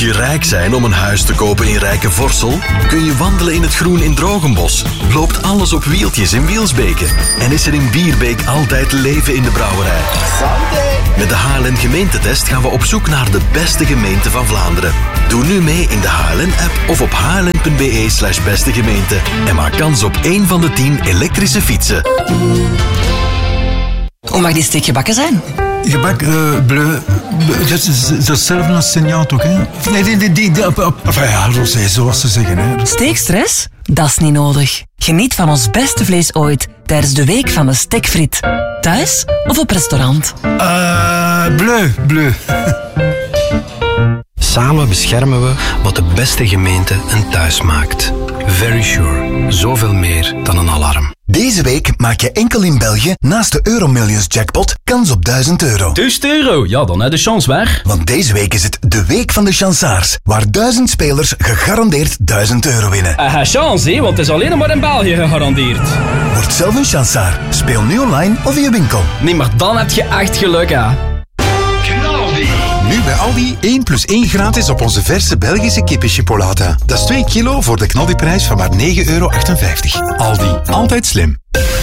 je rijk zijn om een huis te kopen in Rijke Vorsel? Kun je wandelen in het groen in Drogenbos? Loopt alles op wieltjes in Wielsbeke? En is er in Bierbeek altijd leven in de brouwerij? Met de HLN gemeentetest gaan we op zoek naar de beste gemeente van Vlaanderen. Doe nu mee in de HLN-app of op hln.be/beste gemeente en maak kans op 1 van de 10 elektrische fietsen. Hoe mag die steek gebakken zijn? Gebak bleu. Dat is hetzelfde als Seigneur toch, hè? Nee, enfin ja, rosé, zoals ze zeggen, hè. Steekstress? Dat is niet nodig. Geniet van ons beste vlees ooit tijdens de week van de stekfriet. Thuis of op restaurant? Bleu. Samen beschermen we wat de beste gemeente een thuis maakt. Verisure. Zoveel meer dan een alarm. Deze week maak je enkel in België naast de Euromillions jackpot kans op €1000. €1000? Ja, dan heb je de chance waar. Want deze week is het de week van de chansaars, waar 1000 spelers gegarandeerd €1000 winnen. Chance, hè, want het is alleen maar in België gegarandeerd. Word zelf een chansaar. Speel nu online of in je winkel. Nee, maar dan heb je echt geluk, hè. Nu bij Aldi 1+1 gratis op onze verse Belgische kippenchipolata. Dat is 2 kilo voor de knaldiprijs van maar €9,58. Aldi, altijd slim.